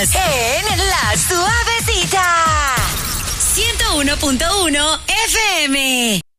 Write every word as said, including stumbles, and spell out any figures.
en La Suavecita. ciento uno punto uno F M.